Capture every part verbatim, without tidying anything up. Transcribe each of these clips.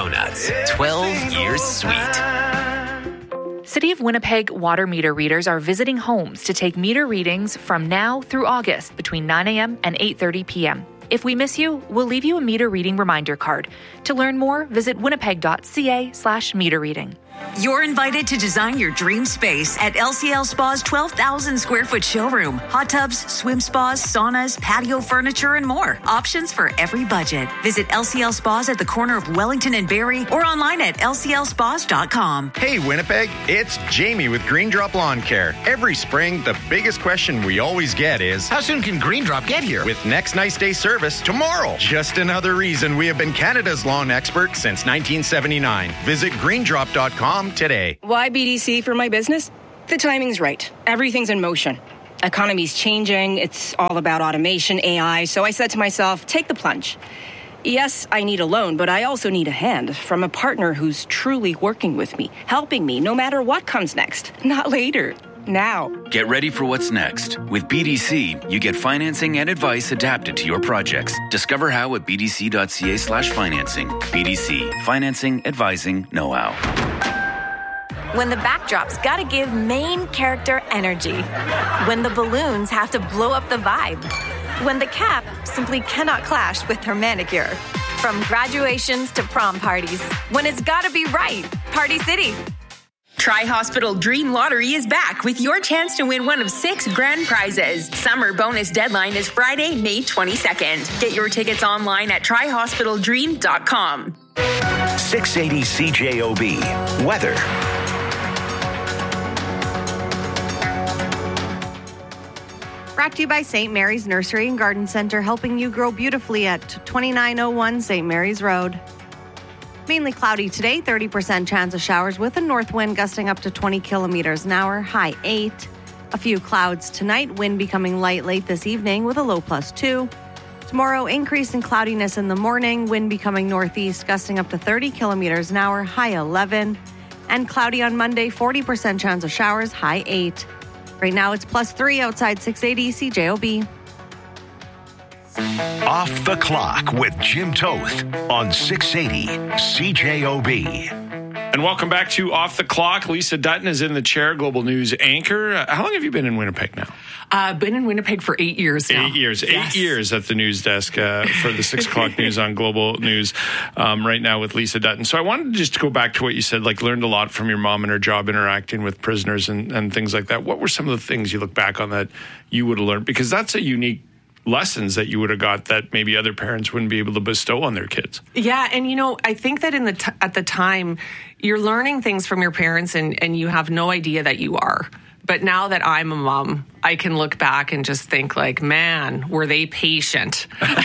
Donuts. twelve years sweet. City of Winnipeg water meter readers are visiting homes to take meter readings from now through August between nine a.m. and eight thirty p.m. If we miss you, we'll leave you a meter reading reminder card. To learn more, visit winnipeg.ca slash meter reading. You're invited to design your dream space at L C L Spa's twelve thousand square foot showroom. Hot tubs, swim spas, saunas, patio furniture, and more. Options for every budget. Visit L C L Spas at the corner of Wellington and Barrie or online at L C L spas dot com. Hey Winnipeg, it's Jamie with Green Drop Lawn Care. Every spring, the biggest question we always get is, how soon can Green Drop get here? With next nice day service tomorrow. Just another reason we have been Canada's lawn expert since nineteen seventy-nine. Visit green drop dot com today. Why B D C for my business? The timing's right. Everything's in motion. Economy's changing. It's all about automation, A I. So I said to myself, take the plunge. Yes, I need a loan, but I also need a hand from a partner who's truly working with me, helping me no matter what comes next. Not later. Now. Get ready for what's next. With B D C, you get financing and advice adapted to your projects. Discover how at bdc.ca slash financing. B D C. Financing, advising, know-how. When the backdrop's gotta give main character energy. When the balloons have to blow up the vibe. When the cap simply cannot clash with her manicure. From graduations to prom parties. When it's gotta be right. Party City. Tri-Hospital Dream Lottery is back with your chance to win one of six grand prizes. Summer bonus deadline is Friday, May twenty-second. Get your tickets online at tri hospital dream dot com. six eighty C J O B. Weather. Brought to you by Saint Mary's Nursery and Garden Center, helping you grow beautifully at twenty-nine oh one Saint Mary's Road. Mainly cloudy today, thirty percent chance of showers with a north wind gusting up to twenty kilometers an hour, high eight. A few clouds tonight, wind becoming light late this evening with a low plus two. Tomorrow, increase in cloudiness in the morning, wind becoming northeast gusting up to thirty kilometers an hour, high eleven. And cloudy on Monday, forty percent chance of showers, high eight. Right now it's plus three outside six eighty C J O B. Off the Clock with Jim Toth on six eighty C J O B. And welcome back to Off the Clock. Lisa Dutton is in the chair, Global News anchor. Uh, how long have you been in Winnipeg now? I've uh, been in Winnipeg for eight years now. Eight years. Yes. Eight years at the news desk uh, for the six o'clock news on Global News um, right now with Lisa Dutton. So I wanted just to go back to what you said, like learned a lot from your mom and her job interacting with prisoners and, and things like that. What were some of the things you look back on that you would have learned? Because that's a unique lessons that you would have got that maybe other parents wouldn't be able to bestow on their kids. Yeah, and you know, I think that in the t- at the time, you're learning things from your parents and, and you have no idea that you are. But now that I'm a mom, I can look back and just think like, man, were they patient?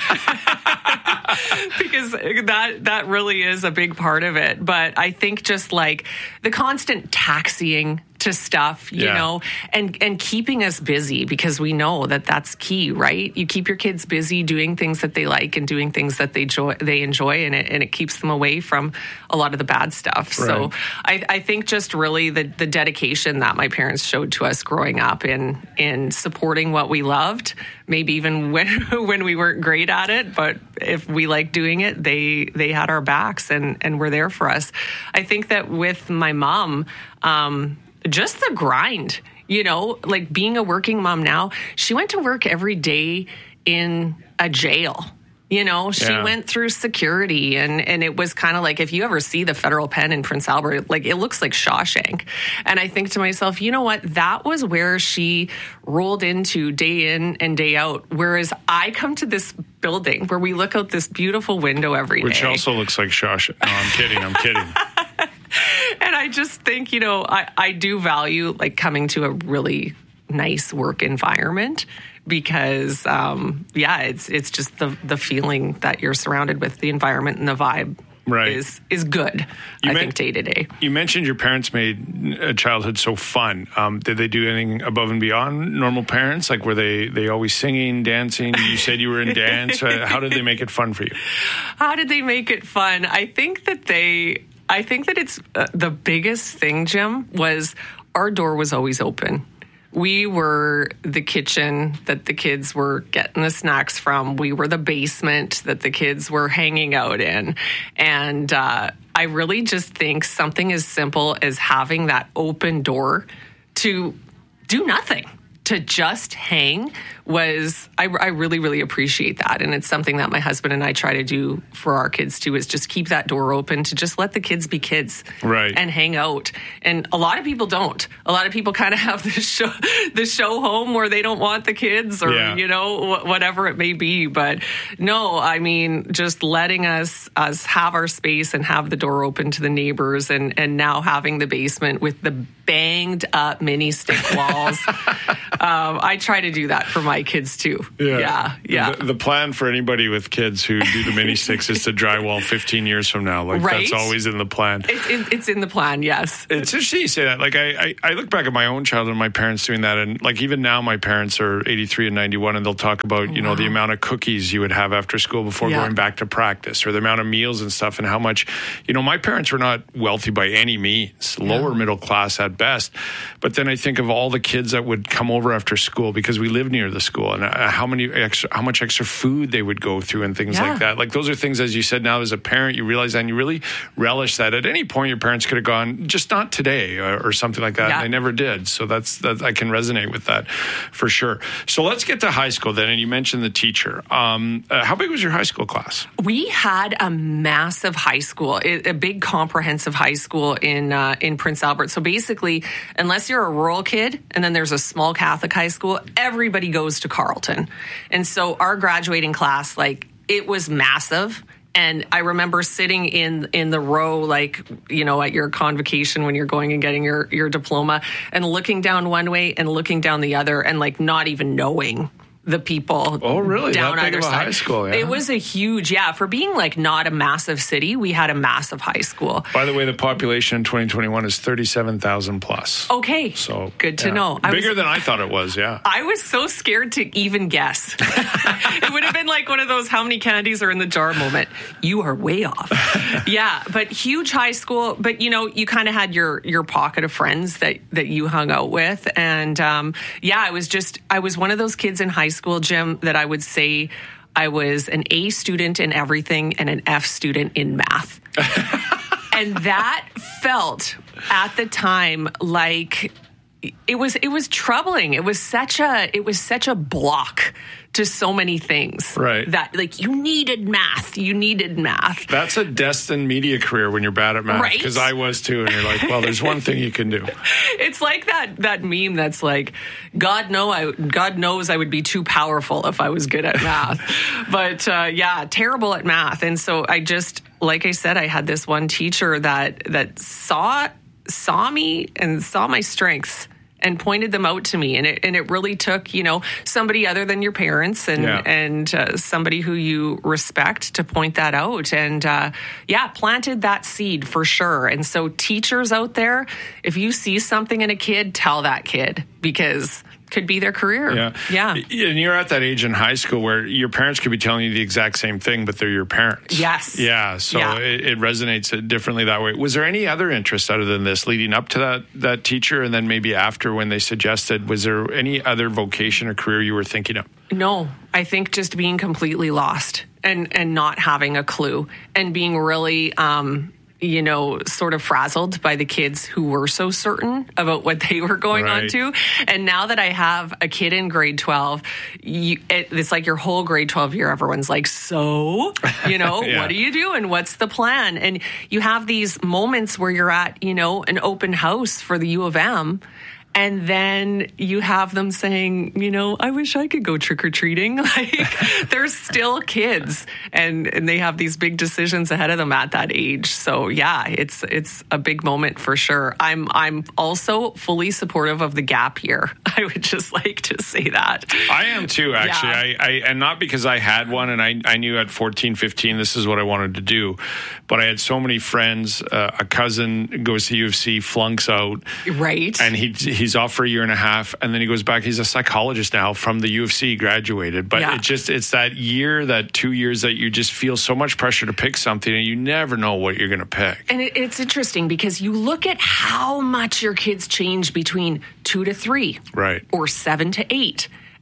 Because that that really is a big part of it. But I think just like the constant taxiing to stuff, you yeah. know, and, and keeping us busy, because we know that that's key, right? You keep your kids busy doing things that they like and doing things that they enjoy, they enjoy and it, and it keeps them away from a lot of the bad stuff. Right. So I, I think just really the, the dedication that my parents showed to us growing up in, in supporting what we loved, maybe even when, when we weren't great at it, but if we liked doing it, they, they had our backs and, and were there for us. I think that with my mom, um, just the grind, you know, like being a working mom now, she went to work every day in a jail. You know, she yeah. went through security and, and it was kind of like, if you ever see the federal pen in Prince Albert, like it looks like Shawshank. And I think to myself, you know what, that was where she rolled into day in and day out. Whereas I come to this building where we look out this beautiful window every Which day. Which also looks like Shawshank. No, I'm kidding. I'm kidding. And I just think, you know, I, I do value like coming to a really nice work environment because, um, yeah, it's it's just the the feeling that you're surrounded with, the environment and the vibe right. is is good, you I men- think, day to day. You mentioned your parents made a childhood so fun. Um, did they do anything above and beyond normal parents? Like, were they, they always singing, dancing? You said you were in dance. How did they make it fun for you? How did they make it fun? I think that they... I think that it's uh, the biggest thing, Jim, was our door was always open. We were the kitchen that the kids were getting the snacks from. We were the basement that the kids were hanging out in. And uh, I really just think something as simple as having that open door to do nothing, to just hang was, I, I really, really appreciate that. And it's something that my husband and I try to do for our kids too, is just keep that door open to just let the kids be kids, right, and hang out. And a lot of people don't. A lot of people kind of have this show, the show home where they don't want the kids or, yeah. you know, wh- whatever it may be. But no, I mean, just letting us, us have our space and have the door open to the neighbors, and, and now having the basement with the banged up mini stick walls. um, I try to do that for my kids too. Yeah. Yeah. yeah. The, the plan for anybody with kids who do the mini sticks is to drywall fifteen years from now. Like right? That's always in the plan. It, it, it's in the plan. Yes. It's interesting you say that. Like I, I, I look back at my own childhood and my parents doing that. And like even now my parents are eighty-three and ninety-one, and they'll talk about, you wow. know, the amount of cookies you would have after school before yeah. going back to practice, or the amount of meals and stuff, and how much, you know, my parents were not wealthy by any means, lower yeah. middle class at best. But then I think of all the kids that would come over after school because we live near the school, and how many extra, how much extra food they would go through and things yeah. like that. Like those are things, as you said, now as a parent, you realize that, and you really relish that. At any point, your parents could have gone, just not today, or, or something like that. Yeah. And they never did. So that's, that I can resonate with that for sure. So let's get to high school then. And you mentioned the teacher. Um, uh, how big was your high school class? We had a massive high school, a big comprehensive high school in uh, in Prince Albert. So basically, unless you're a rural kid and then there's a small Catholic high school, everybody goes to Carleton. And so our graduating class, like, it was massive. And I remember sitting in in the row, like, you know, at your convocation when you're going and getting your, your diploma, and looking down one way and looking down the other, and like not even knowing the people. Oh, really? Down that big either of a side. High school, yeah. It was a huge, yeah. For being like not a massive city, we had a massive high school. By the way, the population in twenty twenty-one is thirty-seven thousand plus. Okay. So good to yeah. know. I Bigger was, than I thought it was, yeah. I was so scared to even guess. It would have been like one of those how many candies are in the jar moment. You are way off. Yeah, but huge high school. But, you know, you kind of had your your pocket of friends that, that you hung out with. And, um, yeah, I was just, I was one of those kids in high school, Jim, that I would say I was an A student in everything and an F student in math. And that felt at the time like it was it was troubling. It was such a it was such a block to so many things. Right. That, like, you needed math. You needed math. That's a destined media career when you're bad at math. Right? Because I was too. And you're like, well, there's one thing you can do. It's like that that meme that's like, God know I God knows I would be too powerful if I was good at math. But uh, yeah, terrible at math. And so I just, like I said, I had this one teacher that that saw saw me and saw my strengths and pointed them out to me. And it, and it really took, you know, somebody other than your parents and, yeah. and uh, somebody who you respect to point that out. And uh, yeah, planted that seed for sure. And so teachers out there, if you see something in a kid, tell that kid, because could be their career. Yeah. Yeah. And you're at that age in high school where your parents could be telling you the exact same thing, but they're your parents. Yes. Yeah. So yeah. It, it resonates differently that way. Was there any other interest other than this leading up to that, that teacher, and then maybe after when they suggested, was there any other vocation or career you were thinking of? No, I think just being completely lost and, and not having a clue, and being really, um, you know, sort of frazzled by the kids who were so certain about what they were going right. on to. And now that I have a kid in grade twelve, you, it, it's like your whole grade twelve year, everyone's like, so, you know, yeah. what are you doing? What's the plan? And you have these moments where you're at, you know, an open house for the U of M. And then you have them saying, you know, I wish I could go trick-or-treating. Like, they're still kids, and, and they have these big decisions ahead of them at that age. So yeah, it's it's a big moment for sure. I'm I'm also fully supportive of the gap year. I would just like to say that. I am too, actually. Yeah. I, I and not because I had one and I, I knew at fourteen, fifteen this is what I wanted to do. But I had so many friends. Uh, a cousin goes to U of C, flunks out. Right. And he he's off for a year and a half, and then he goes back. He's a psychologist now from the U of C, graduated. But yeah. it just it's that year, that two years that you just feel so much pressure to pick something, and you never know what you're going to pick. And it, it's interesting because you look at how much your kids change between two to three. Right. Or seven to eight.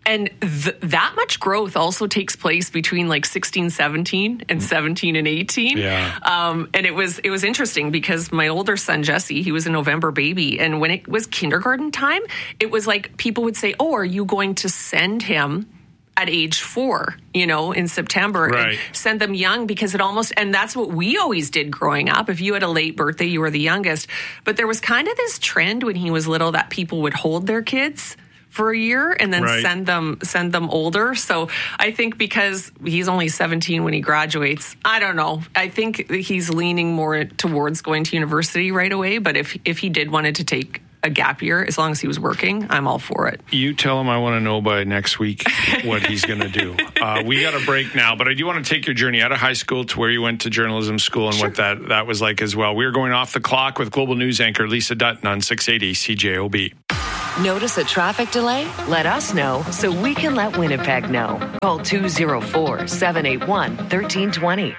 And th- that much growth also takes place between like sixteen, seventeen and seventeen and eighteen. Yeah. Um, and it was it was interesting because my older son, Jesse, he was a November baby. And when it was kindergarten time, it was like people would say, oh, are you going to send him at age four, you know, in September, right. and send them young? Because it almost, and that's what we always did growing up. If you had a late birthday, you were the youngest. But there was kind of this trend when he was little that people would hold their kids for a year and then right. send them send them older. So I think because he's only seventeen when he graduates, I don't know. I think he's leaning more towards going to university right away. But if if he did wanted to take a gap year, as long as he was working, I'm all for it. You tell him I want to know by next week what he's going to do. Uh, we got a break now, but I do want to take your journey out of high school to where you went to journalism school and sure. what that, that was like as well. We're going off the clock with Global News anchor Lisa Dutton on six eighty C J O B. Notice a traffic delay? Let us know so we can let Winnipeg know. Call two oh four, seven eight one, one three two zero.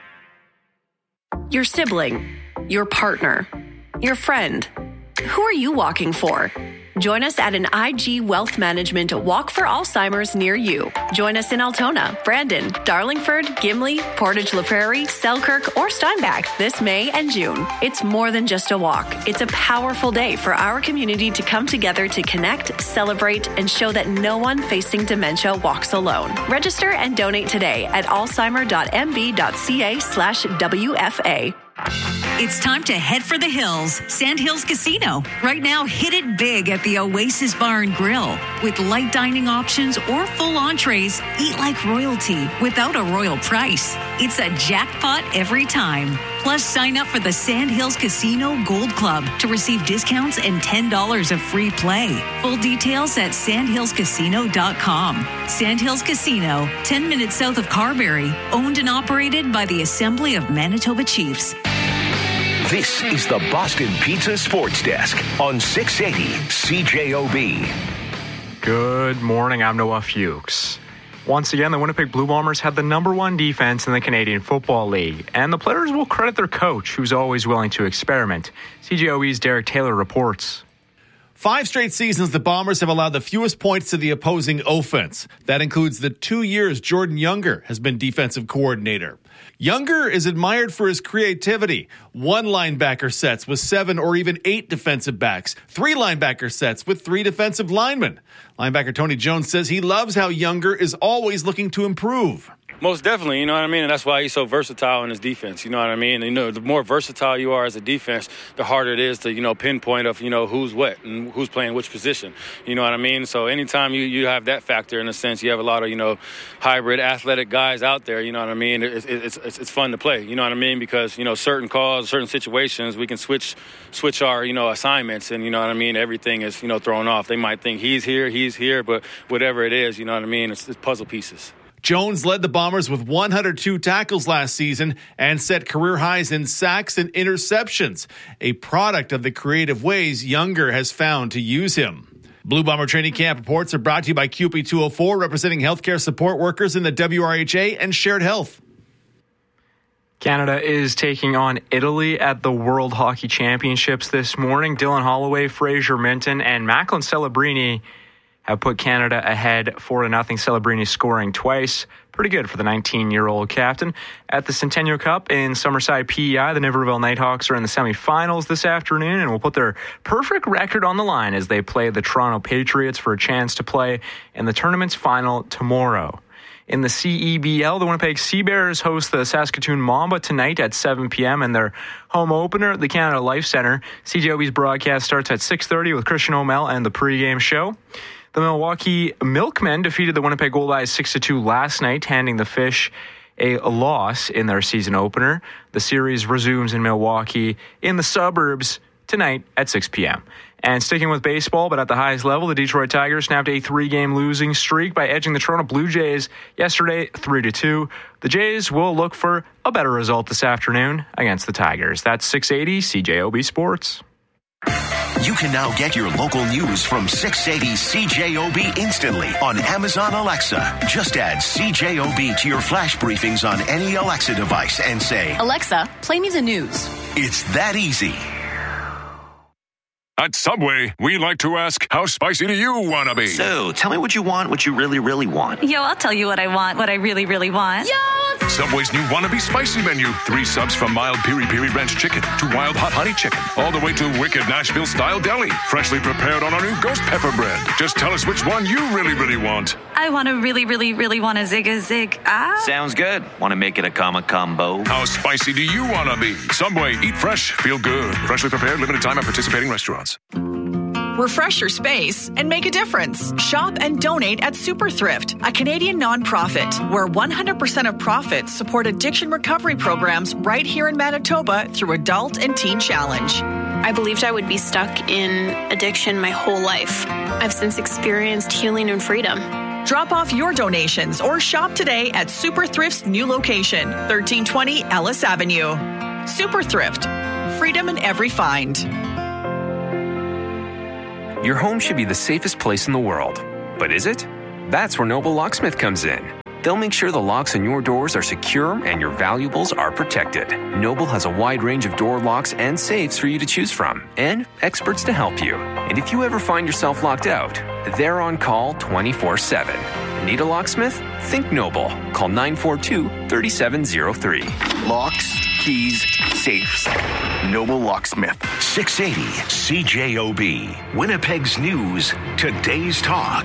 Your sibling, your partner, your friend. Who are you walking for? Join us at an I G Wealth Management Walk for Alzheimer's near you. Join us in Altona, Brandon, Darlingford, Gimli, Portage La Prairie, Selkirk, or Steinbach this May and June. It's more than just a walk. It's a powerful day for our community to come together to connect, celebrate, and show that no one facing dementia walks alone. Register and donate today at alzheimer.mb.ca slash WFA. It's time to head for the hills. Sandhills Casino. Right now, hit it big at the Oasis Bar and Grill. With light dining options or full entrees, eat like royalty without a royal price. It's a jackpot every time. Plus, sign up for the Sandhills Casino Gold Club to receive discounts and ten dollars of free play. Full details at sandhills casino dot com. Sandhills Casino, ten minutes south of Carberry. Owned and operated by the Assembly of Manitoba Chiefs. This is the Boston Pizza Sports Desk on six eighty C J O B. Good morning, I'm Noah Fuchs. Once again, the Winnipeg Blue Bombers had the number one defense in the Canadian Football League, and the players will credit their coach, who's always willing to experiment. C J O B's Derek Taylor reports. Five straight seasons, the Bombers have allowed the fewest points to the opposing offense. That includes the two years Jordan Younger has been defensive coordinator. Younger is admired for his creativity. One linebacker sets with seven or even eight defensive backs. Three linebacker sets with three defensive linemen. Linebacker Tony Jones says he loves how Younger is always looking to improve. Most definitely, you know what I mean? And that's why he's so versatile in his defense, you know what I mean? And, you know, the more versatile you are as a defense, the harder it is to, you know, pinpoint of, you know, who's what and who's playing which position, you know what I mean? So anytime you, you have that factor, in a sense, you have a lot of, you know, hybrid athletic guys out there, you know what I mean? It's, it's, it's, it's fun to play, you know what I mean? Because, you know, certain calls, certain situations, we can switch switch our, you know, assignments, and, you know what I mean? Everything is, you know, thrown off. They might think he's here, he's here, but whatever it is, you know what I mean? It's, it's puzzle pieces. Jones led the Bombers with one hundred two tackles last season and set career highs in sacks and interceptions, a product of the creative ways Younger has found to use him. Blue Bomber Training Camp reports are brought to you by Q P two oh four, representing healthcare support workers in the W R H A and Shared Health. Canada is taking on Italy at the World Hockey Championships this morning. Dylan Holloway, Fraser Minton, and Macklin Celebrini have put Canada ahead four to nothing. Celebrini scoring twice. Pretty good for the nineteen-year-old captain. At the Centennial Cup in Summerside P E I, the Niverville Nighthawks are in the semifinals this afternoon and will put their perfect record on the line as they play the Toronto Patriots for a chance to play in the tournament's final tomorrow. In the C E B L, the Winnipeg Sea Bears host the Saskatoon Mamba tonight at seven p.m. in their home opener at the Canada Life Centre. C J O B's broadcast starts at six thirty with Christian O'Mell and the pregame show. The Milwaukee Milkmen defeated the Winnipeg Goldeyes six to two last night, handing the Fish a loss in their season opener. The series resumes in Milwaukee in the suburbs tonight at six p.m. And sticking with baseball, but at the highest level, the Detroit Tigers snapped a three-game losing streak by edging the Toronto Blue Jays yesterday three to two. The Jays will look for a better result this afternoon against the Tigers. That's six eighty C J O B Sports. You can now get your local news from six eighty C J O B instantly on Amazon Alexa. Just add C J O B to your flash briefings on any Alexa device and say, Alexa, play me the news. It's that easy. At Subway, we like to ask, how spicy do you want to be? So, tell me what you want, what you really, really want. Yo, I'll tell you what I want, what I really, really want. Yo! Subway's new Wannabe Spicy menu. Three subs from mild piri piri ranch chicken to wild hot honey chicken. All the way to wicked Nashville-style deli. Freshly prepared on our new ghost pepper bread. Just tell us which one you really, really want. I want to really, really, really want a zig a zig. Ah. Sounds good. Want to make it a comma combo? How spicy do you want to be? Subway, eat fresh, feel good. Freshly prepared, limited time at participating restaurants. Refresh your space and make a difference. Shop and donate at Super Thrift, a Canadian nonprofit where one hundred percent of profits support addiction recovery programs right here in Manitoba through Adult and Teen Challenge. I believed I would be stuck in addiction my whole life. I've since experienced healing and freedom. Drop off your donations or shop today at Super Thrift's new location, thirteen twenty Ellis Avenue. Super Thrift, freedom in every find. Your home should be the safest place in the world. But is it? That's where Noble Locksmith comes in. They'll make sure the locks on your doors are secure and your valuables are protected. Noble has a wide range of door locks and safes for you to choose from, and experts to help you. And if you ever find yourself locked out, they're on call twenty-four seven. Need a locksmith? Think Noble. Call nine four two, three seven zero three. Locks, keys, safes. Noble Locksmith. six eighty C J O B. Winnipeg's News. Today's Talk.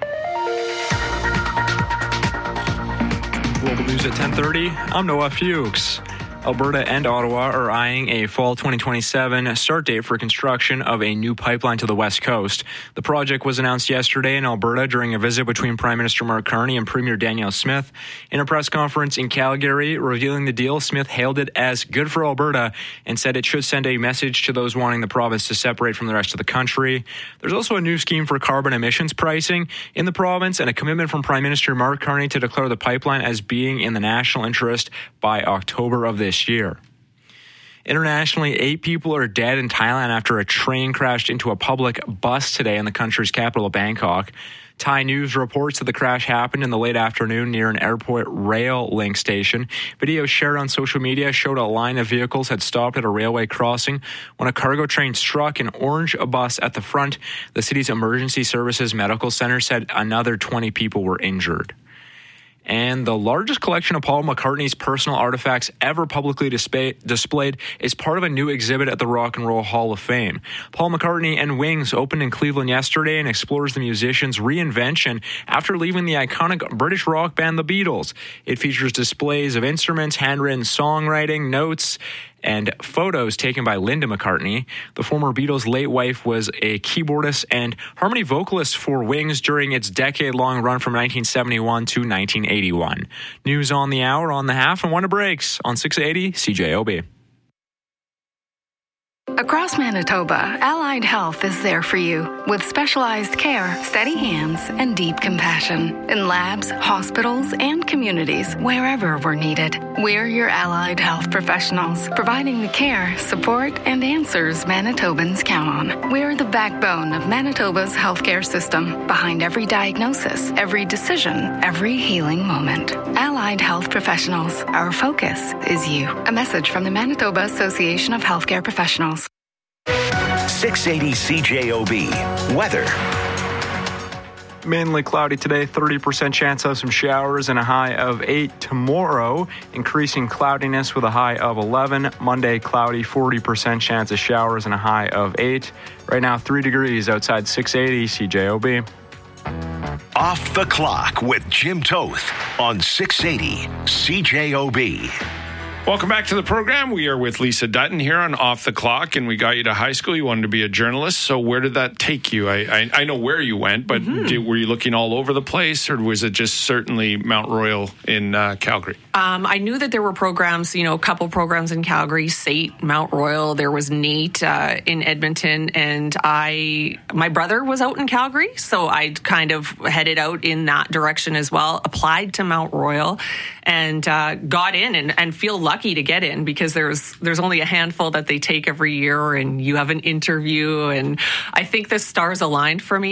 Global News at ten thirty. I'm Noah Fuchs. Alberta and Ottawa are eyeing a fall twenty twenty-seven start date for construction of a new pipeline to the West Coast. The project was announced yesterday in Alberta during a visit between Prime Minister Mark Carney and Premier Danielle Smith. In a press conference in Calgary revealing the deal, Smith hailed it as good for Alberta and said it should send a message to those wanting the province to separate from the rest of the country. There's also a new scheme for carbon emissions pricing in the province and a commitment from Prime Minister Mark Carney to declare the pipeline as being in the national interest by October of this year. Internationally, eight people are dead in Thailand after a train crashed into a public bus today in the country's capital, Bangkok. Thai News reports that the crash happened in the late afternoon near an airport rail link station. Videos shared on social media showed a line of vehicles had stopped at a railway crossing when a cargo train struck an orange bus at the front. The city's emergency services medical center said another twenty people were injured. And the largest collection of Paul McCartney's personal artifacts ever publicly display, displayed is part of a new exhibit at the Rock and Roll Hall of Fame. Paul McCartney and Wings opened in Cleveland yesterday and explores the musician's reinvention after leaving the iconic British rock band The Beatles. It features displays of instruments, handwritten songwriting, notes, and photos taken by Linda McCartney. The former Beatles' late wife was a keyboardist and harmony vocalist for Wings during its decade-long run from nineteen seventy-one to nineteen eighty-one. News on the hour, on the half, and when it breaks on six eighty C J O B. Across Manitoba, Allied Health is there for you with specialized care, steady hands, and deep compassion in labs, hospitals, and communities wherever we're needed. We're your Allied Health professionals, providing the care, support, and answers Manitobans count on. We're the backbone of Manitoba's healthcare system, behind every diagnosis, every decision, every healing moment. Allied Health professionals, our focus is you. A message from the Manitoba Association of Healthcare Professionals. six eighty C J O B. Weather. Mainly cloudy today, thirty percent chance of some showers and a high of eight. Tomorrow, increasing cloudiness with a high of eleven. Monday, cloudy, forty percent chance of showers and a high of eight. Right now, three degrees outside six eighty C J O B. Off the Clock with Jim Toth on six eighty C J O B. Welcome back to the program. We are with Lisa Dutton here on Off the Clock, and we got you to high school. You wanted to be a journalist. So where did that take you? I I, I know where you went, but mm-hmm. did, were you looking all over the place, or was it just certainly Mount Royal in uh, Calgary? Um, I knew that there were programs, you know, a couple programs in Calgary, S A T, Mount Royal. There was NAIT uh, in Edmonton, and I, my brother was out in Calgary, so I kind of headed out in that direction as well. Applied to Mount Royal, and uh, got in, and, and feel lucky to get in because there's there's only a handful that they take every year, and you have an interview, and I think the stars aligned for me.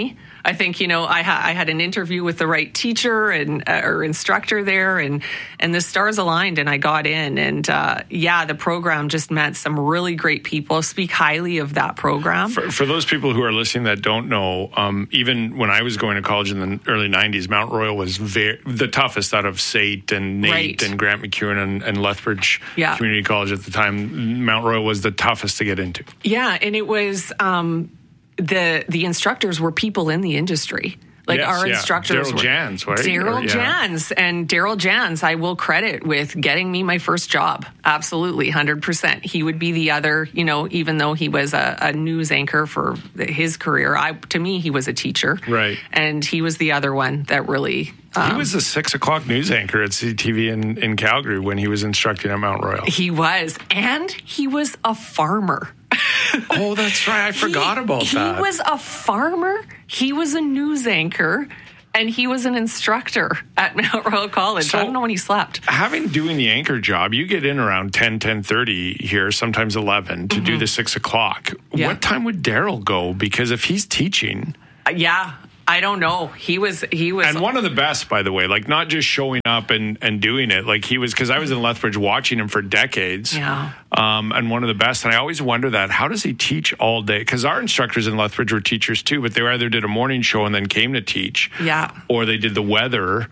I think, you know, I, ha- I had an interview with the right teacher and uh, or instructor there, and and the stars aligned, and I got in. And uh, yeah, the program just met some really great people. Speak highly of that program. For, for those people who are listening that don't know, um, even when I was going to college in the early nineties, Mount Royal was very, the toughest out of S A T and N A T Right. and Grant MacEwan and, and Lethbridge Yeah. Community College at the time. Mount Royal was the toughest to get into. Yeah, and it was um, the the instructors were people in the industry. Like Yes, our yeah. instructors Daryl were Jans, right? Daryl Or- yeah. Jans. And Daryl Jans, I will credit with getting me my first job. Absolutely, one hundred percent. He would be the other, you know, even though he was a, a news anchor for his career, I to me, he was a teacher. Right. And he was the other one that really... Um, he was the six o'clock news anchor at C T V in, in Calgary when he was instructing at Mount Royal. He was. And he was a farmer. Oh, that's right. I forgot he, about he that. He was a farmer. He was a news anchor. And he was an instructor at Mount Royal College. So, I don't know when he slept. Having doing the anchor job, you get in around ten, ten thirty here, sometimes eleven, to Mm-hmm. do the six o'clock. Yeah. What time would Daryl go? Because if he's teaching... Uh, yeah. I don't know. He was, he was. And one of the best, by the way, like not just showing up and, and doing it. Like he was, because I was in Lethbridge watching him for decades. Yeah. Um, and one of the best. And I always wonder that, how does he teach all day? Because our instructors in Lethbridge were teachers too, but they either did a morning show and then came to teach. Yeah. Or they did the weather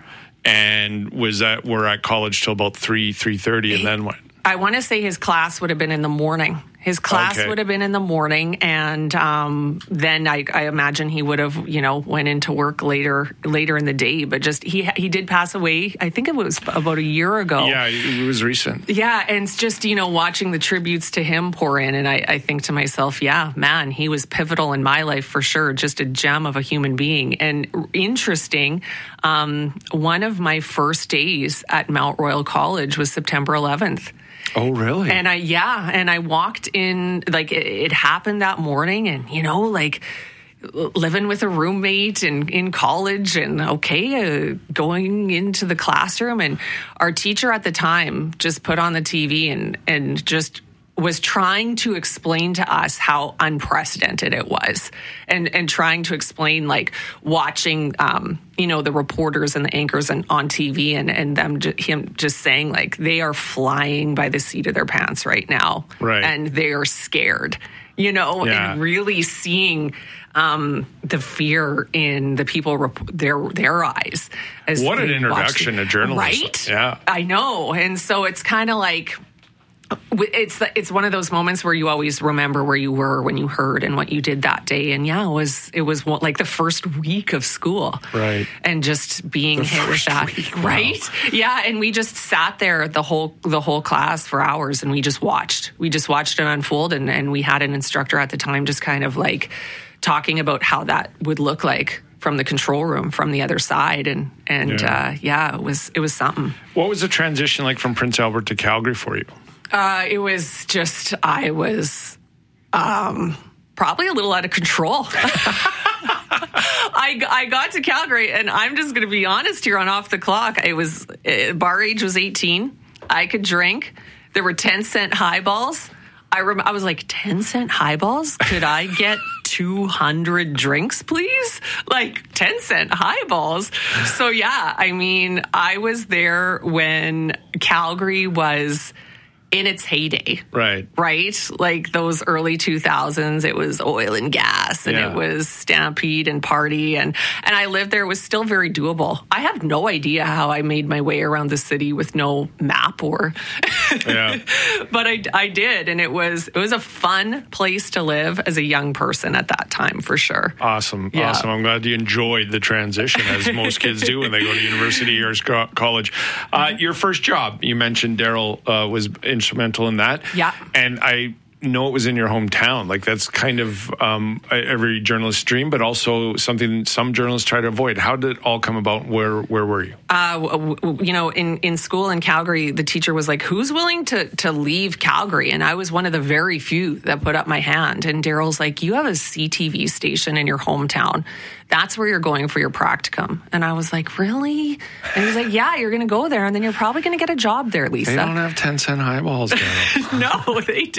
and was at, were at college till about three, three thirty and then went. I want to say his class would have been in the morning. His class Okay. would have been in the morning, and um, then I, I imagine he would have, you know, went into work later later in the day. But just he he did pass away. I think it was about a year ago. Yeah, it was recent. Yeah, and it's just, you know, watching the tributes to him pour in, and I, I think to myself, yeah, man, he was pivotal in my life for sure. Just a gem of a human being. And interesting, um, one of my first days at Mount Royal College was September eleventh. Oh, really? And I, yeah, and I walked in, like, it, it happened that morning, and, you know, like, living with a roommate and in college, and okay, uh, going into the classroom, and our teacher at the time just put on the T V and, and just was trying to explain to us how unprecedented it was, and and trying to explain, like, watching um you know the reporters and the anchors and on T V, and and them ju- him just saying, like, they are flying by the seat of their pants right now, Right. and they are scared, you know, Yeah. and really seeing um the fear in the people rep- their their eyes as What an they introduction watched- to journalism. right? Yeah. I know. And so it's kind of like, it's it's one of those moments where you always remember where you were when you heard and what you did that day. And yeah, it was it was one, like the first week of school, Right. and just being The hit with first that, week, wow. right? Yeah, and we just sat there the whole the whole class for hours, and we just watched. We just watched it unfold, and and we had an instructor at the time just kind of like talking about how that would look like from the control room, from the other side, and and Yeah. uh, yeah, it was it was something. What was the transition like from Prince Albert to Calgary for you? Uh, it was just, I was um, probably a little out of control. I, I got to Calgary, and I'm just going to be honest here on Off the Clock. I was, uh, bar age was eighteen. I could drink. There were ten cent highballs. I rem- I was like, ten cent highballs? Could I get two hundred drinks, please? Like, ten cent highballs. So, yeah, I mean, I was there when Calgary was in its heyday. Right. Right? Like those early two thousands, it was oil and gas, and Yeah. it was Stampede and party. And, and I lived there. It was still very doable. I have no idea how I made my way around the city with no map or, Yeah. but I, I did. And it was, it was a fun place to live as a young person at that time, for sure. Awesome. Yeah. Awesome. I'm glad you enjoyed the transition, as most kids do when they go to university or sco- college. Uh, your first job, you mentioned Daryl uh, was instrumental in that. Yeah. And I know it was in your hometown. Like, that's kind of um, every journalist's dream, but also something some journalists try to avoid. How did it all come about? Where where were you? Uh, w- w- you know, in, in school in Calgary, the teacher was like, who's willing to, to leave Calgary? And I was one of the very few that put up my hand. And Daryl's like, you have a C T V station in your hometown. That's where you're going for your practicum. And I was like, really? And he's like, yeah, you're going to go there, and then you're probably going to get a job there, Lisa. They don't have ten cent highballs, Daryl. No, they didn't.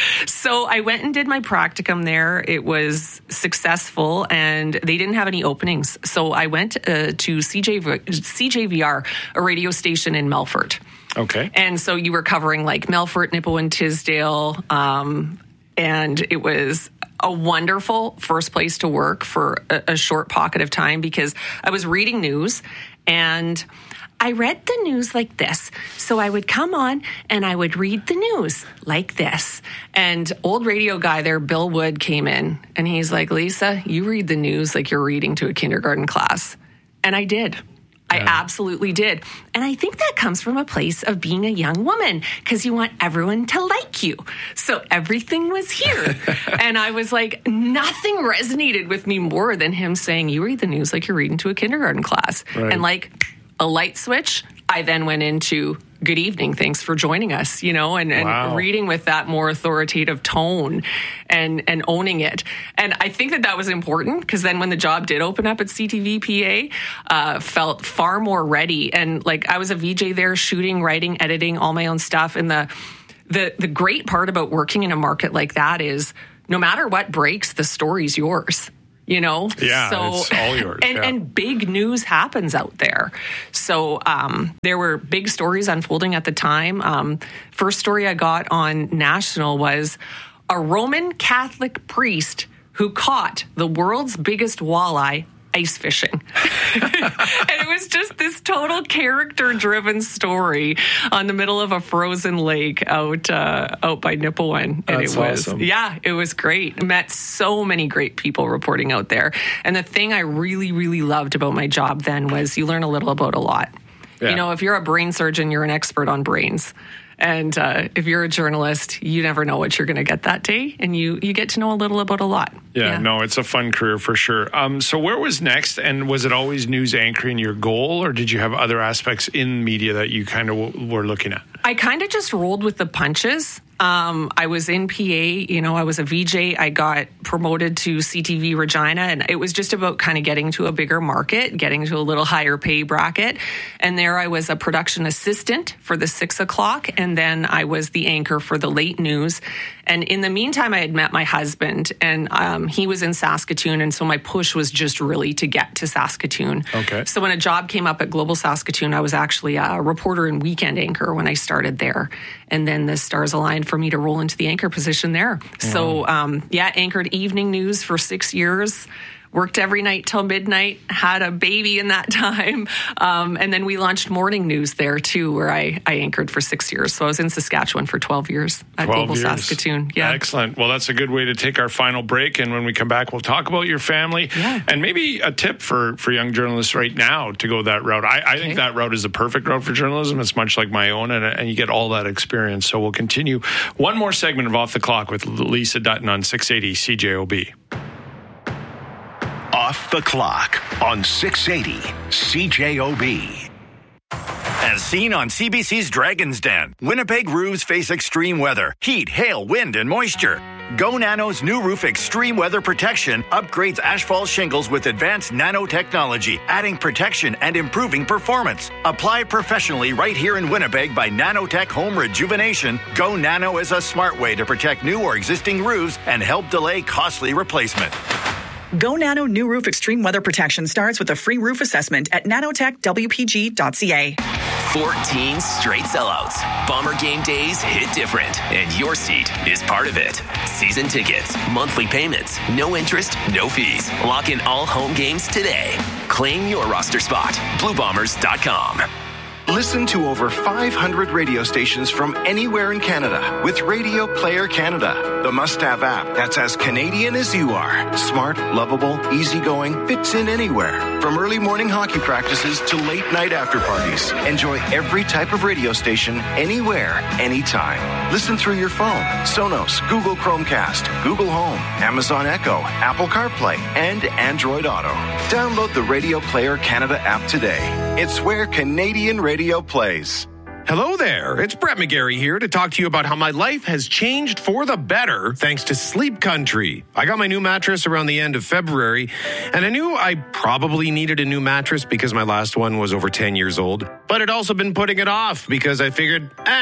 So I went and did my practicum there. It was successful, and they didn't have any openings. So I went uh, to C J V- C J V R, a radio station in Melfort. Okay. And so you were covering like Melfort, Nipawin, Tisdale, um, and it was a wonderful first place to work for a, a short pocket of time because I was reading news and I read the news like this. So I would come on and I would read the news like this. And old radio guy there, Bill Wood, came in and he's like, Lisa, you read the news like you're reading to a kindergarten class. And I did. I absolutely did. And I think that comes from a place of being a young woman because you want everyone to like you. So everything was here. And I was like, nothing resonated with me more than him saying, you read the news like you're reading to a kindergarten class. Right. And like a light switch, I then went into good evening, thanks for joining us, you know, and, and Wow. reading with that more authoritative tone and and owning it. And I think that that was important because then when the job did open up at C T V P A, uh, felt far more ready. And like I was a V J there, shooting, writing, editing, all my own stuff. And the the the great part about working in a market like that is no matter what breaks, the story's yours. You know, Yeah, so it's all yours, and, yeah. and big news happens out there. So um, there were big stories unfolding at the time. Um, first story I got on national was a Roman Catholic priest who caught the world's biggest walleye ice fishing. And it was just this total character-driven story on the middle of a frozen lake out uh, out by Nipawin. And That's it was awesome. yeah, it was great. Met so many great people reporting out there. And the thing I really, really loved about my job then was you learn a little about a lot. Yeah. You know, if you're a brain surgeon, you're an expert on brains. And uh, if you're a journalist, you never know what you're going to get that day. And you, you get to know a little about a lot. Yeah, no, it's a fun career for sure. Um, so where was next? And was it always news anchoring your goal, or did you have other aspects in media that you kind of w- were looking at? I kind of just rolled with the punches. Um, I was in P A, you know, I was a V J. I got promoted to C T V Regina, and it was just about kind of getting to a bigger market, getting to a little higher pay bracket. And there I was a production assistant for the six o'clock, and then I was the anchor for the late news. And in the meantime, I had met my husband, and um, he was in Saskatoon, and so my push was just really to get to Saskatoon. Okay. So when a job came up at Global Saskatoon, I was actually a reporter and weekend anchor when I started there. And then the stars aligned for me to roll into the anchor position there. Wow. So, um, yeah, anchored evening news for six years. Worked every night till midnight, had a baby in that time. Um, and then we launched morning news there too, where I, I anchored for six years. So I was in Saskatchewan for twelve years at Global years. Saskatoon. Yeah. Excellent. Well, that's a good way to take our final break. And when we come back, we'll talk about your family yeah. and maybe a tip for, for young journalists right now to go that route. I, I okay. think that route is the perfect route for journalism. It's much like my own, and, and you get all that experience. So we'll continue one more segment of Off the Clock with Lisa Dutton on six eighty C J O B. Off the Clock on six eighty C J O B. As seen on C B C's Dragon's Den, Winnipeg roofs face extreme weather, heat, hail, wind, and moisture. Go Nano's new roof extreme weather protection upgrades asphalt shingles with advanced nanotechnology, adding protection and improving performance. Apply professionally right here in Winnipeg by Nanotech Home Rejuvenation. Go Nano is a smart way to protect new or existing roofs and help delay costly replacement. Go Nano New Roof Extreme Weather Protection starts with a free roof assessment at nanotech w p g dot c a. fourteen straight sellouts. Bomber game days hit different, and your seat is part of it. Season tickets, monthly payments, no interest, no fees. Lock in all home games today. Claim your roster spot. blue bombers dot com. Listen to over five hundred radio stations from anywhere in Canada with Radio Player Canada, the must-have app that's as Canadian as you are. Smart, lovable, easygoing, fits in anywhere. From early morning hockey practices to late night after parties. Enjoy every type of radio station, anywhere, anytime. Listen through your phone, Sonos, Google Chromecast, Google Home, Amazon Echo, Apple CarPlay, and Android Auto. Download the Radio Player Canada app today. It's where Canadian radio plays. Hello there, it's Brett McGarry here to talk to you about how my life has changed for the better thanks to Sleep Country. I got my new mattress around the end of February, and I knew I probably needed a new mattress because my last one was over ten years old, but I'd also been putting it off because I figured, ah,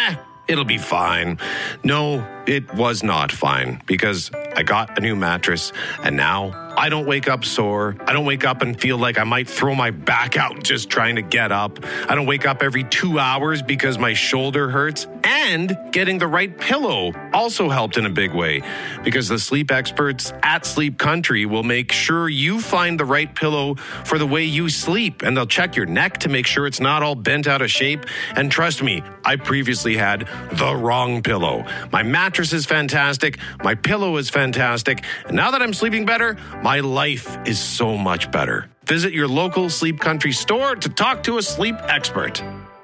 it'll be fine. No, it was not fine because I got a new mattress and now I don't wake up sore. I don't wake up and feel like I might throw my back out just trying to get up. I don't wake up every two hours because my shoulder hurts. And getting the right pillow also helped in a big way because the sleep experts at Sleep Country will make sure you find the right pillow for the way you sleep. And they'll check your neck to make sure it's not all bent out of shape. And trust me, I previously had the wrong pillow. My mattress is fantastic. My pillow is fantastic. And now that I'm sleeping better, my life is so much better. Visit your local Sleep Country store to talk to a sleep expert.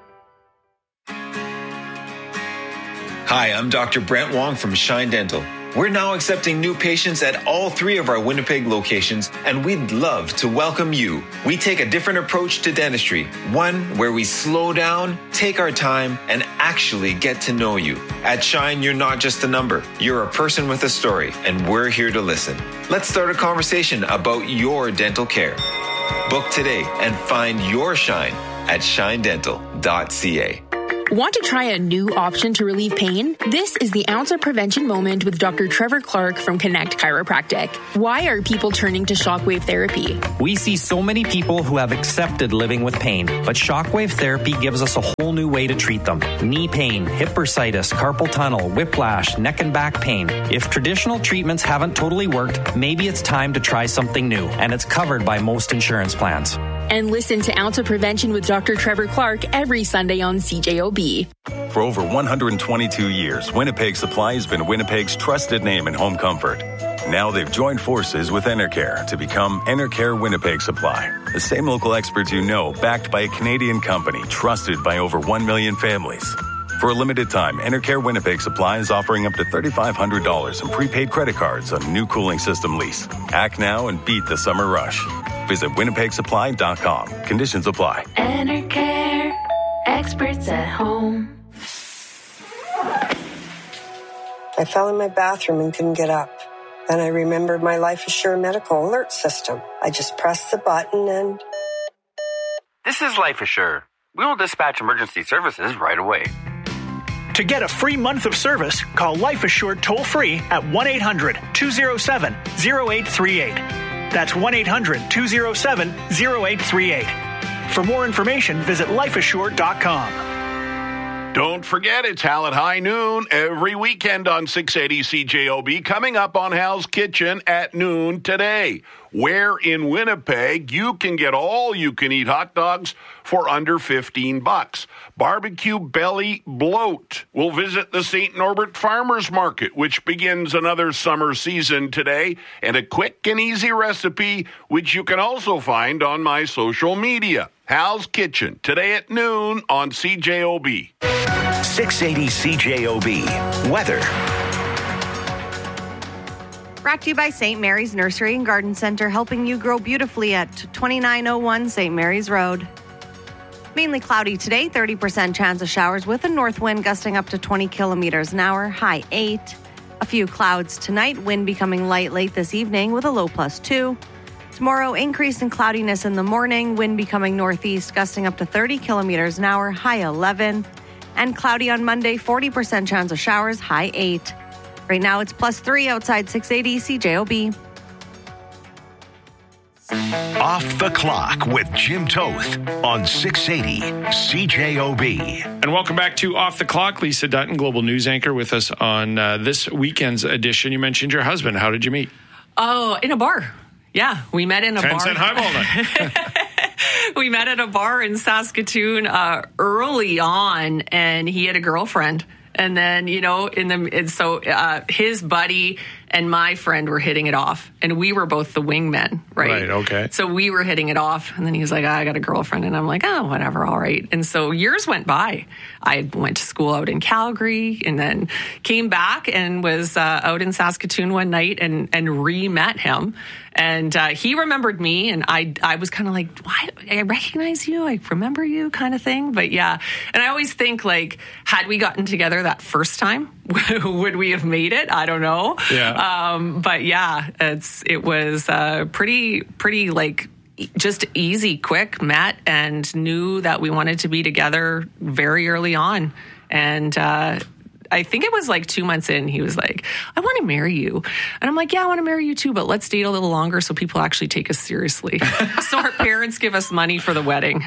Hi, I'm Doctor Brent Wong from Shine Dental. We're now accepting new patients at all three of our Winnipeg locations, and we'd love to welcome you. We take a different approach to dentistry, one where we slow down, take our time, and actually get to know you. At Shine, you're not just a number. You're a person with a story, and we're here to listen. Let's start a conversation about your dental care. Book today and find your Shine at shine dental dot c a. Want to try a new option to relieve pain? This is the Ounce of Prevention Moment with Doctor Trevor Clark from Connect Chiropractic. Why are people turning to shockwave therapy? We see so many people who have accepted living with pain, but shockwave therapy gives us a whole new way to treat them. Knee pain, hip bursitis, carpal tunnel, whiplash, neck and back pain. If traditional treatments haven't totally worked, maybe it's time to try something new, and it's covered by most insurance plans. And listen to Ounce of Prevention with Doctor Trevor Clark every Sunday on C J O B. For over one hundred twenty-two years, Winnipeg Supply has been Winnipeg's trusted name in home comfort. Now they've joined forces with Enercare to become Enercare Winnipeg Supply. The same local experts you know, backed by a Canadian company trusted by over one million families. For a limited time, Enercare Winnipeg Supply is offering up to three thousand five hundred dollars in prepaid credit cards on a new cooling system lease. Act now and beat the summer rush. Visit winnipeg supply dot com. Conditions apply. Enercare, experts at home. I fell in my bathroom and couldn't get up. Then I remembered my Life Assure medical alert system. I just pressed the button and... This is Life Assure. We will dispatch emergency services right away. To get a free month of service, call Life Assured toll-free at one eight hundred two oh seven oh eight three eight. That's one eight hundred two oh seven oh eight three eight. For more information, visit life assured dot com. Don't forget, it's Hal at High Noon every weekend on six eighty C J O B, coming up on Hal's Kitchen at noon today, where in Winnipeg you can get all-you-can-eat hot dogs for under fifteen bucks. Barbecue Belly Bloat. We'll visit the Saint Norbert Farmers Market, which begins another summer season today, and a quick and easy recipe, which you can also find on my social media. Hal's Kitchen, today at noon on C J O B. six eighty C J O B. Weather. Brought to you by Saint Mary's Nursery and Garden Center, helping you grow beautifully at twenty-nine oh one Saint Mary's Road. Mainly cloudy today, thirty percent chance of showers with a north wind gusting up to twenty kilometers an hour, high eight. A few clouds tonight, wind becoming light late this evening with a low plus two. Tomorrow, increase in cloudiness in the morning, wind becoming northeast, gusting up to thirty kilometers an hour, high eleven. And cloudy on Monday, forty percent chance of showers, high eight. Right now, it's plus three outside six eighty C J O B. Off the Clock with Jim Toth on six eighty C J O B. And welcome back to Off the Clock. Lisa Dutton, global news anchor, with us on uh, this weekend's edition. You mentioned your husband. How did you meet? Oh, in a bar. Yeah, we met in a Ten bar. cent highball night. We met at a bar in Saskatoon uh, early on, and he had a girlfriend. And then, you know, in the and so uh, his buddy and my friend were hitting it off, and we were both the wingmen, right? Right, okay. So we were hitting it off, and then he was like, oh, I got a girlfriend. And I'm like, oh, whatever, all right. And so years went by. I went to school out in Calgary and then came back and was uh, out in Saskatoon one night and, and re-met him. And uh, he remembered me, and I I was kind of like, why? I recognize you, I remember you, kind of thing. But yeah, and I always think, like, had we gotten together that first time, would we have made it? I don't know. Yeah. Um, but yeah, it's it was uh, pretty pretty like just easy, quick. Met and knew that we wanted to be together very early on. And uh, I think it was like two months in, he was like, I want to marry you. And I'm like, yeah, I want to marry you too, but let's date a little longer so people actually take us seriously. So our parents give us money for the wedding.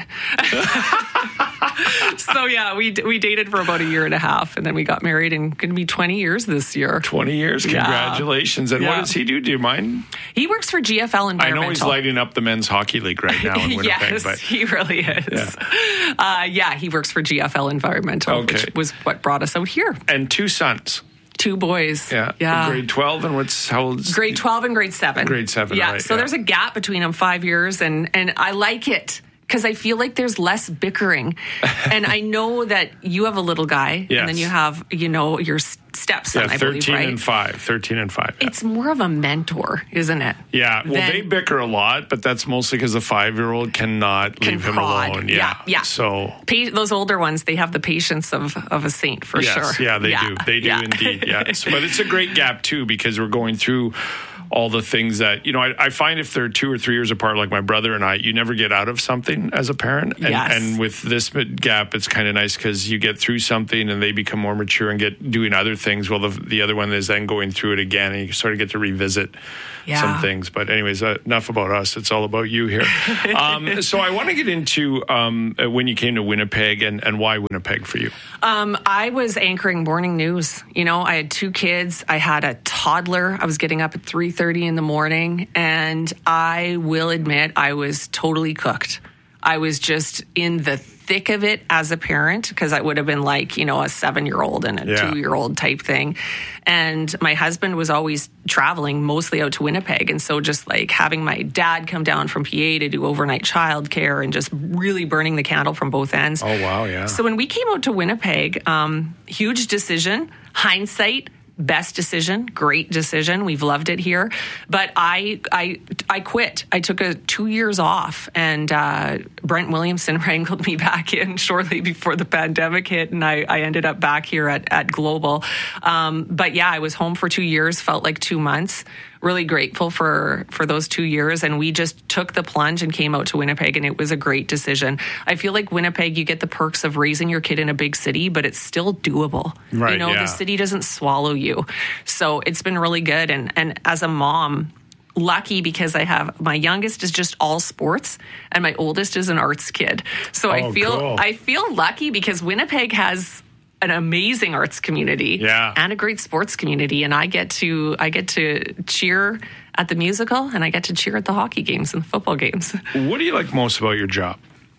So yeah, we we dated for about a year and a half, and then we got married, and going to be twenty years this year. twenty years, congratulations! Yeah. And yeah. what does he do? Do you mind? He works for G F L Environmental. I know he's lighting up the men's hockey league right now in Winnipeg. Yes, but he really is. Yeah. Uh, yeah, he works for G F L Environmental, okay. which was what brought us out here. And two sons. Two boys. Yeah. yeah. Grade twelve and what's how old? Grade twelve and grade seven. Grade seven. Yeah. Right, so yeah. there's a gap between them, five years, and and I like it. Because I feel like there's less bickering. And I know that you have a little guy, yes. and then you have, you know, your stepson, yeah, I believe, right? thirteen and five. thirteen and five. Yeah. It's more of a mentor, isn't it? Yeah. Well, than, they bicker a lot, but that's mostly because the five-year-old cannot can leave him prod. alone. Yeah. Yeah. yeah. So pa- those older ones, they have the patience of, of a saint, for yes, sure. Yeah, they yeah. do. They do yeah. indeed. Yes. But it's a great gap, too, because we're going through all the things that, you know, I, I find if they're two or three years apart, like my brother and I, you never get out of something as a parent. And, yes. and with this gap, it's kind of nice because you get through something and they become more mature and get doing other things. Well, the, the other one is then going through it again, and you sort of get to revisit yeah. some things. But anyways, uh, enough about us. It's all about you here. um, so I want to get into um, when you came to Winnipeg and, and why Winnipeg for you. Um, I was anchoring morning news. You know, I had two kids. I had a toddler. I was getting up at three thirty in the morning, and I will admit I was totally cooked. I was just in the thick of it as a parent, because I would have been like, you know, a seven-year-old and a yeah. two-year-old type thing. And my husband was always traveling, mostly out to Winnipeg. And so just like having my dad come down from P A to do overnight childcare and just really burning the candle from both ends. Oh, wow, yeah. So when we came out to Winnipeg, um, huge decision, hindsight, best decision, great decision. We've loved it here. But I I I quit. I took a two years off, and uh, Brent Williamson wrangled me back in shortly before the pandemic hit, and I, I ended up back here at, at Global. Um, but yeah, I was home for two years, felt like two months. Really grateful for, for those two years. And we just took the plunge and came out to Winnipeg, and it was a great decision. I feel like Winnipeg, you get the perks of raising your kid in a big city, but it's still doable. Right, you know, yeah. the city doesn't swallow you. So it's been really good. And, and as a mom, lucky because I have, my youngest is just all sports and my oldest is an arts kid. So oh, I feel, cool. I feel lucky because Winnipeg has an amazing arts community yeah. and a great sports community, and I get to I get to cheer at the musical, and I get to cheer at the hockey games and the football games. What do you like most about your job?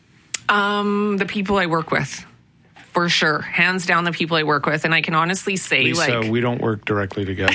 Um, the people I work with, for sure, hands down, the people I work with, and I can honestly say, Lisa, like, we don't work directly together.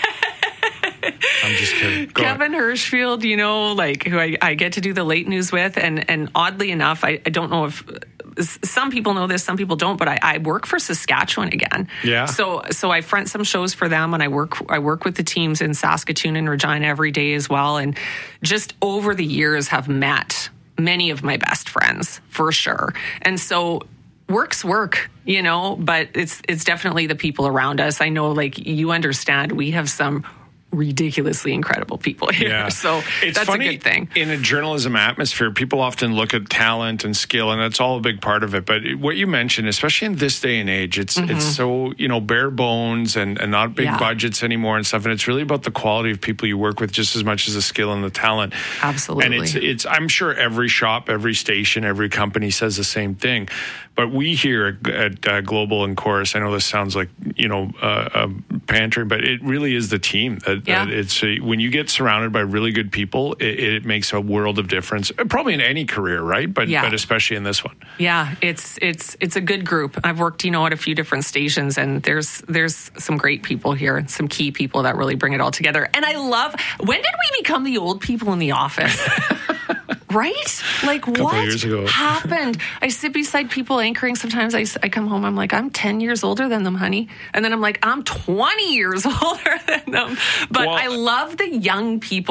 I'm just kidding. Go Kevin on. Hirschfield, you know, like who I, I get to do the late news with, and and oddly enough, I, I don't know if some people know this, some people don't, but I, I work for Saskatchewan again. Yeah. So so I front some shows for them, and I work I work with the teams in Saskatoon and Regina every day as well, and just over the years have met many of my best friends for sure, and so. Work's work, you know, but it's it's definitely the people around us. I know, like, you understand, we have some ridiculously incredible people here. Yeah. So it's that's funny, a good thing. In a journalism atmosphere, people often look at talent and skill, and that's all a big part of it. But what you mentioned, especially in this day and age, it's mm-hmm. it's so, you know, bare bones and, and not big yeah. budgets anymore and stuff. And it's really about the quality of people you work with just as much as the skill and the talent. Absolutely. And it's, it's I'm sure every shop, every station, every company says the same thing. But we here at, at uh, Global and Chorus, I know this sounds like, you know, uh, uh, pantry, but it really is the team. That, yeah. that it's uh, when you get surrounded by really good people, it, it makes a world of difference. Probably in any career, right? But yeah. but especially in this one. Yeah, it's it's it's a good group. I've worked, you know, at a few different stations, and there's there's some great people here, some key people that really bring it all together. And I love. When did we become the old people in the office? Right? Like, what years ago. happened? I sit beside people anchoring. Sometimes I, I come home, I'm like, I'm ten years older than them, honey. And then I'm like, I'm twenty years older than them. But well, I love the young people.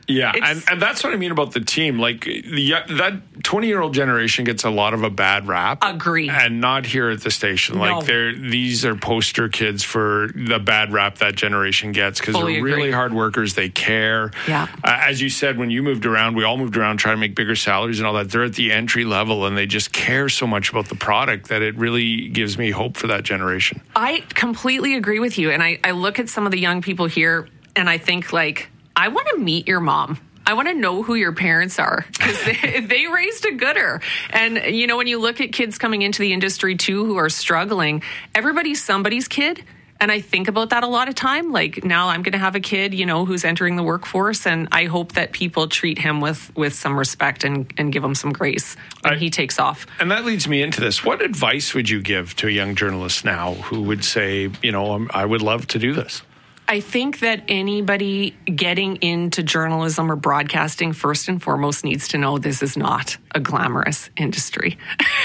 Yeah, and, and that's what I mean about the team. Like, the, that twenty-year-old generation gets a lot of a bad rap. Agree. And not here at the station. No. Like, they're these are poster kids for the bad rap that generation gets because they're Fully really agree. hard workers. They care. Yeah. Uh, as you said, when you moved around, we all moved around trying to make bigger salaries and all that. They're at the entry level, and they just care so much about the product that it really gives me hope for that generation. I completely agree with you. And I, I look at some of the young people here, and I think, like, I want to meet your mom. I want to know who your parents are because they, they raised a gooder. And, you know, when you look at kids coming into the industry, too, who are struggling, everybody's somebody's kid. And I think about that a lot of time. Like, now I'm going to have a kid, you know, who's entering the workforce. And I hope that people treat him with, with some respect and, and give him some grace when I, he takes off. And that leads me into this. What advice would you give to a young journalist now who would say, you know, um, I would love to do this? I think that anybody getting into journalism or broadcasting, first and foremost, needs to know this is not a glamorous industry.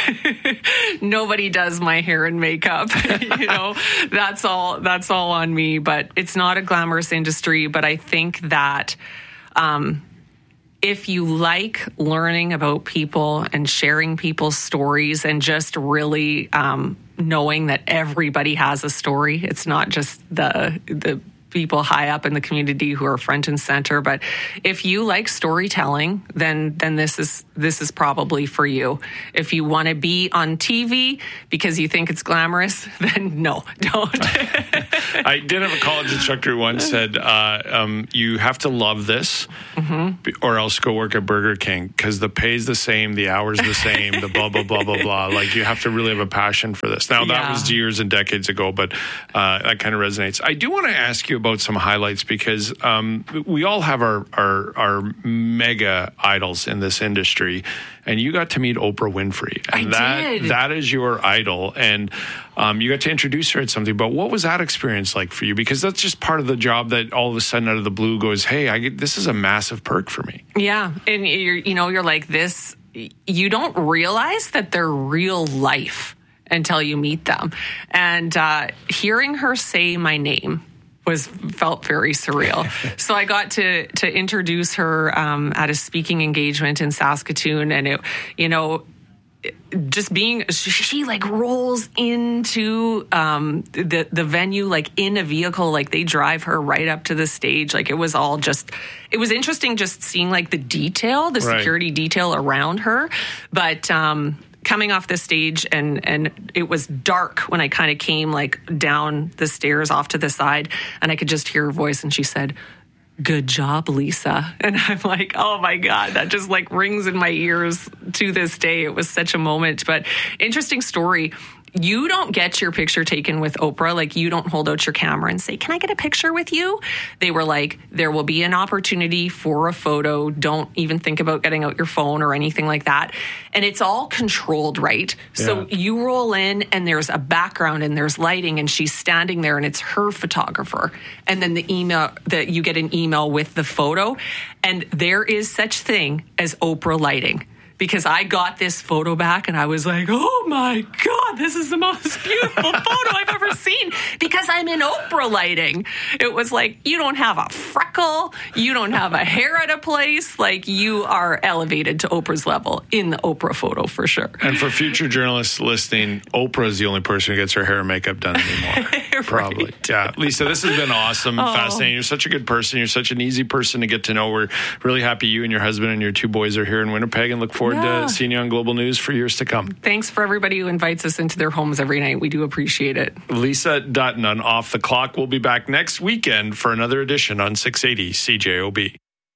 Nobody does my hair and makeup. You know, that's all, that's all on me, but it's not a glamorous industry. But I think that, um, if you like learning about people and sharing people's stories and just really, um, knowing that everybody has a story, it's not just the, the, people high up in the community who are front and center. But if you like storytelling, then then this is this is probably for you. If you want to be on T V because you think it's glamorous, then no, don't. I did have a college instructor who once said, uh, um, you have to love this mm-hmm. or else go work at Burger King because the pay's the same, the hour's the same, the blah, blah, blah, blah, blah. Like, you have to really have a passion for this. Now, that Yeah. was years and decades ago, but uh, that kind of resonates. I do want to ask you about some highlights because um, we all have our, our our mega idols in this industry, and you got to meet Oprah Winfrey. And I that, did. That is your idol, and um, you got to introduce her at something. But what was that experience like for you? Because that's just part of the job that all of a sudden out of the blue goes, hey, I get, this is a massive perk for me. Yeah, and you're, you know, you're like this, you don't realize that they're real life until you meet them. And uh, hearing her say my name was felt very surreal. So I got to to introduce her um, at a speaking engagement in Saskatoon, and it, you know, just being she, she like rolls into um, the the venue like in a vehicle, like they drive her right up to the stage. Like, it was all just, it was interesting just seeing like the detail, the Right. security detail around her, but. Um, coming off the stage and and it was dark when I kind of came like down the stairs off to the side, and I could just hear her voice, and she said, "Good job, Lisa." And I'm like, oh my God, that just like rings in my ears to this day. It was such a moment. But interesting story. You don't get your picture taken with Oprah. Like, you don't hold out your camera and say, "Can I get a picture with you?" They were like, there will be an opportunity for a photo. Don't even think about getting out your phone or anything like that. And it's all controlled, right? Yeah. So you roll in and there's a background and there's lighting, and she's standing there and it's her photographer. And then the email that you get an email with the photo. And there is such thing as Oprah lighting. Because I got this photo back and I was like, oh my God, this is the most beautiful photo I've ever seen. Because I'm in Oprah lighting. It was like, you don't have a freckle. You don't have a hair out of place. Like, you are elevated to Oprah's level in the Oprah photo for sure. And for future journalists listening, Oprah is the only person who gets her hair and makeup done anymore. Probably. Right. Yeah. Lisa, this has been awesome. Oh. Fascinating. You're such a good person. You're such an easy person to get to know. We're really happy you and your husband and your two boys are here in Winnipeg, and look forward yeah. to seeing you on Global News for years to come. Thanks for everybody who invites us into their homes every night. We do appreciate it. Lisa Dutton on Off the Clock. We'll be back next weekend for another edition on six eighty C J O B.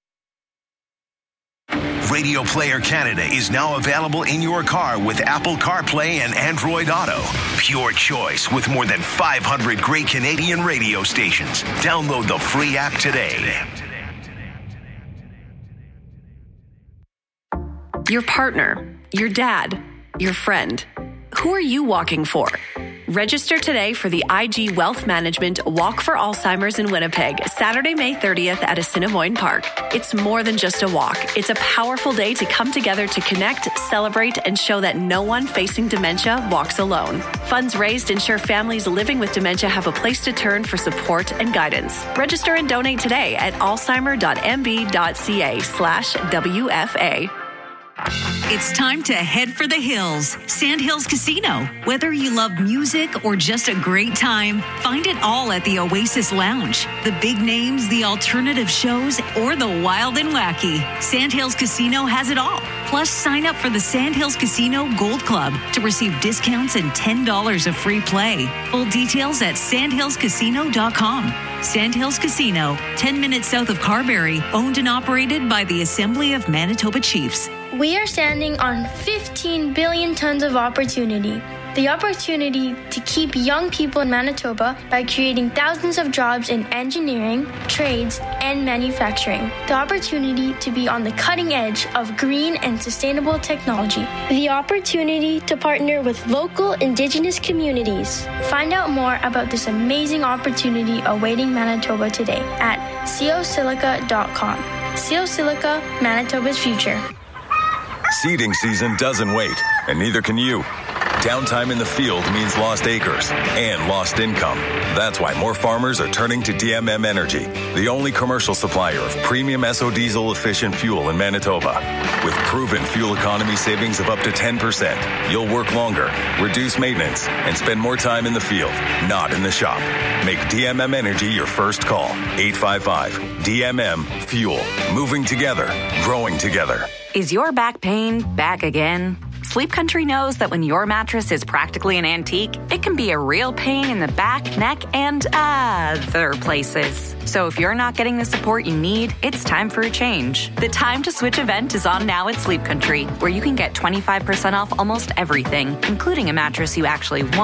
Radio Player Canada is now available in your car with Apple CarPlay and Android Auto. Pure choice with more than five hundred great Canadian radio stations. Download the free app today. Your partner, your dad, your friend. Who are you walking for? Register today for the I G Wealth Management Walk for Alzheimer's in Winnipeg, Saturday, May thirtieth at Assiniboine Park. It's more than just a walk. It's a powerful day to come together to connect, celebrate, and show that no one facing dementia walks alone. Funds raised ensure families living with dementia have a place to turn for support and guidance. Register and donate today at alzheimer.mb.ca slash WFA. It's time to head for the hills. Sandhills Casino. Whether you love music or just a great time, find it all at the Oasis Lounge. The big names, the alternative shows, or the wild and wacky. Sandhills Casino has it all. Plus, sign up for the Sandhills Casino Gold Club to receive discounts and ten dollars of free play. Full details at sandhills casino dot com. Sandhills Casino, ten minutes south of Carberry, owned and operated by the Assembly of Manitoba Chiefs. We are standing on fifteen billion tons of opportunity. The opportunity to keep young people in Manitoba by creating thousands of jobs in engineering, trades, and manufacturing. The opportunity to be on the cutting edge of green and sustainable technology. The opportunity to partner with local Indigenous communities. Find out more about this amazing opportunity awaiting Manitoba today at ceosilica dot com. Ceosilica, Manitoba's future. Seeding season doesn't wait, and neither can you. Downtime in the field means lost acres and lost income. That's why more farmers are turning to D M M Energy, the only commercial supplier of premium S O diesel efficient fuel in Manitoba. With proven fuel economy savings of up to ten percent, you'll work longer, reduce maintenance, and spend more time in the field, not in the shop. Make D M M Energy your first call. eight five five D M M Fuel. Moving together, growing together. Is your back pain back again? Sleep Country knows that when your mattress is practically an antique, it can be a real pain in the back, neck, and other places. So if you're not getting the support you need, it's time for a change. The Time to Switch event is on now at Sleep Country, where you can get twenty-five percent off almost everything, including a mattress you actually want.